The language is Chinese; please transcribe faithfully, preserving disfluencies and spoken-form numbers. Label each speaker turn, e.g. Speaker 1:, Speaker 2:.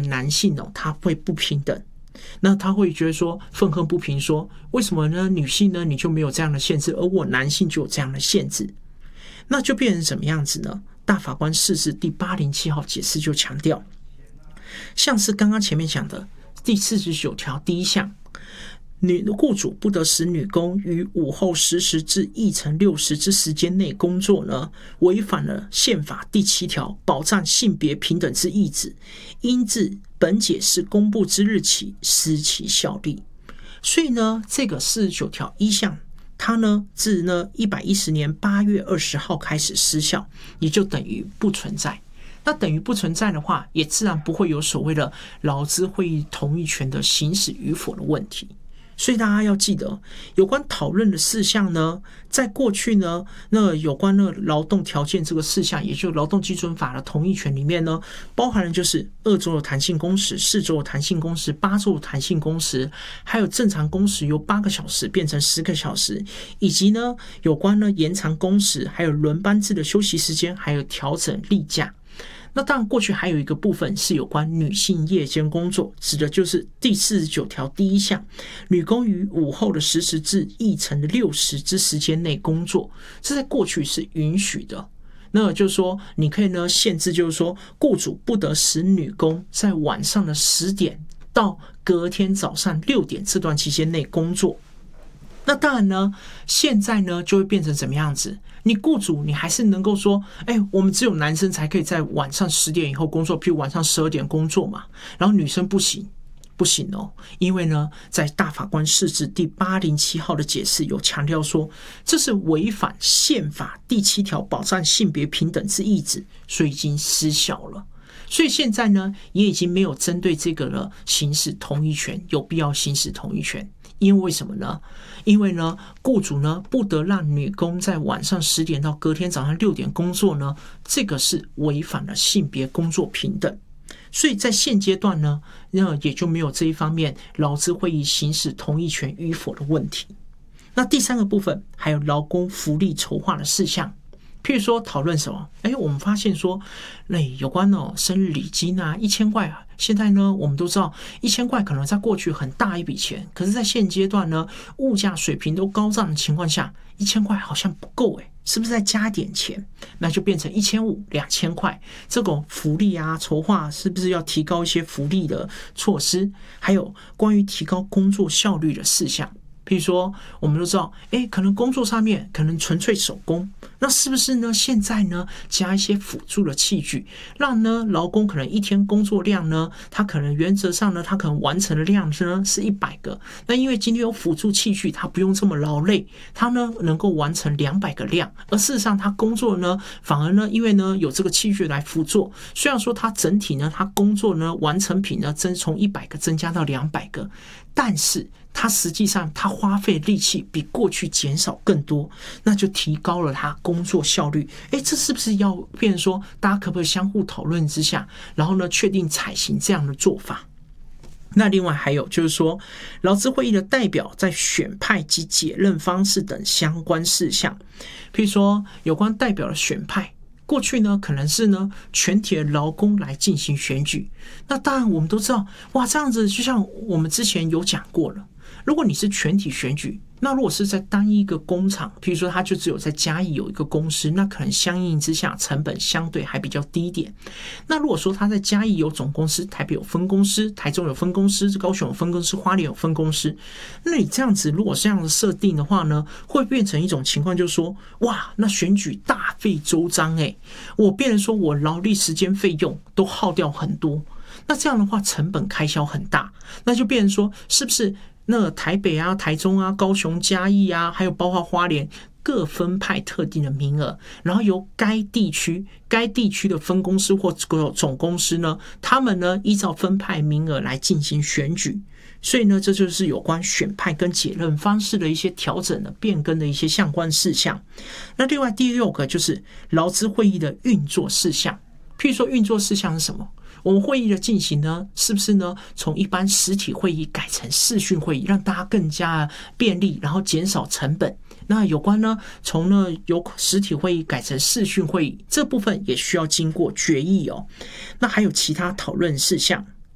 Speaker 1: 男性哦，他会不平等，那他会觉得说愤恨不平，说为什么呢？女性呢你就没有这样的限制，而我男性就有这样的限制，那就变成什么样子呢？大法官释字第八零七号解释就强调，像是刚刚前面讲的第四十九条第一项，女雇主不得使女工于午后十时至翌晨六时之时间内工作呢，违反了宪法第七条保障性别平等之意旨，应自本解释公布之日起失其效力。所以呢，这个四十九条一项，它呢自呢一百一十年八月二十号开始失效，也就等于不存在。那等于不存在的话，也自然不会有所谓的劳资会议同意权的行使与否的问题。所以大家要记得，有关讨论的事项呢，在过去呢，那有关那劳动条件这个事项，也就是劳动基准法的同意权里面呢，包含了就是二周的弹性工时、四周的弹性工时、八周的弹性工时，还有正常工时由八个小时变成十个小时，以及呢有关呢延长工时，还有轮班制的休息时间，还有调整例假。那当然过去还有一个部分是有关女性夜间工作，指的就是第四十九条第一项，女工于午后的十时至翌晨的六时之时间内工作，这在过去是允许的。那就是说你可以呢限制，就是说雇主不得使女工在晚上的十点到隔天早上六点这段期间内工作。那当然呢，现在呢就会变成怎么样子？你雇主你还是能够说，哎，我们只有男生才可以在晚上十点以后工作，譬如晚上十二点工作嘛，然后女生不行，不行哦，因为呢，在大法官释字第八零七号的解释有强调说，这是违反宪法第七条保障性别平等之意旨，所以已经失效了。所以现在呢，也已经没有针对这个了行使同意权，有必要行使同意权。因为什么呢？因为呢，雇主呢不得让女工在晚上十点到隔天早上六点工作呢，这个是违反了性别工作平等。所以在现阶段呢，那也就没有这一方面劳资会议行使同意权与否的问题。那第三个部分还有劳工福利筹划的事项。譬如说讨论什么？哎，我们发现说，哎，有关哦生日礼金啊，一千块啊，现在呢，我们都知道一千块可能在过去很大一笔钱，可是在现阶段呢，物价水平都高涨的情况下，一千块好像不够哎，是不是再加点钱？那就变成一千五、两千块，这种福利啊筹划是不是要提高一些福利的措施？还有关于提高工作效率的事项。譬如说我们都知道，哎，可能工作上面可能纯粹手工，那是不是呢现在呢加一些辅助的器具，让呢劳工可能一天工作量呢，他可能原则上呢他可能完成的量呢是一百个，那因为今天有辅助器具，他不用这么劳累，他呢能够完成两百个量，而事实上他工作呢反而呢因为呢有这个器具来辅助，虽然说他整体呢他工作呢完成品呢增从一百个增加到两百个，但是他实际上他花费力气比过去减少更多，那就提高了他工作效率。诶，这是不是要变成说大家可不可以相互讨论之下，然后呢确定采行这样的做法？那另外还有就是说，劳资会议的代表在选派及解任方式等相关事项，譬如说有关代表的选派，过去呢可能是呢全体的劳工来进行选举，那当然我们都知道，哇，这样子就像我们之前有讲过了，如果你是全体选举，那如果是在单一个工厂，譬如说它就只有在嘉义有一个公司，那可能相应之下成本相对还比较低一点。那如果说它在嘉义有总公司，台北有分公司，台中有分公司，高雄有分公司，花莲有分公司，那你这样子如果这样的设定的话呢，会变成一种情况，就是说，哇，那选举大费周章诶，我变成说我劳力时间费用都耗掉很多，那这样的话成本开销很大，那就变成说是不是那台北啊、台中啊、高雄、嘉义啊，还有包括花莲，各分派特定的名额，然后由该地区、该地区的分公司或总公司呢，他们呢依照分派名额来进行选举。所以呢，这就是有关选派跟解任方式的一些调整的变更的一些相关事项。那另外第六个就是劳资会议的运作事项，譬如说运作事项是什么？我们会议的进行呢，是不是呢从一般实体会议改成视讯会议，让大家更加便利，然后减少成本？那有关呢从呢由实体会议改成视讯会议，这部分也需要经过决议哦。那还有其他讨论事项，